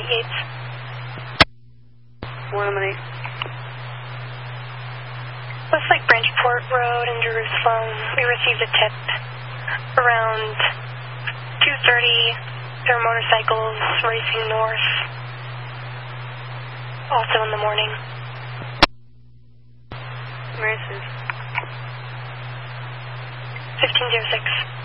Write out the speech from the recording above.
Yates. Eliminate. Westlake Bridgeport Road in Jerusalem. We received a tip around 2:30. There are motorcycles racing north. Also in the morning. Where is this? 1506.